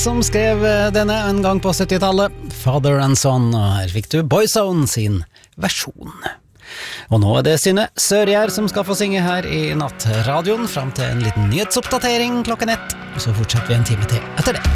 som skrev denne en gang på 70-tallet, Father and Son, og her fikk du Boyzone sin versjon. Og nå er det Synne Sørgjær som skal få synge her i Nattradioen, frem til en liten nyhetsoppdatering klokken 1, og så fortsetter vi en time til etter det.